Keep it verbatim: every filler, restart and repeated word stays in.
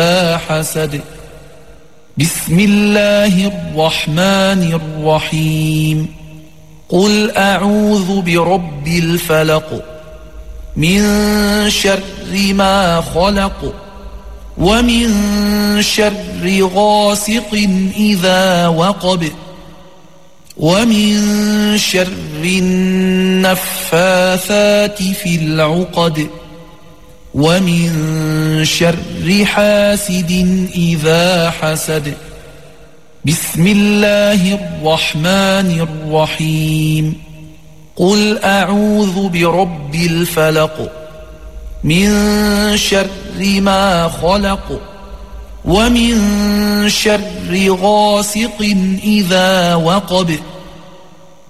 حسد. بسم الله الرحمن الرحيم. قل أعوذ برب الفلق من شر ما خلق ومن شر غاسق إذا وقب ومن شر النفاثات في العقد ومن شر حاسد إذا حسد. بسم الله الرحمن الرحيم. قل أعوذ برب الفلق من شر ما خلق ومن شر غاسق إذا وقب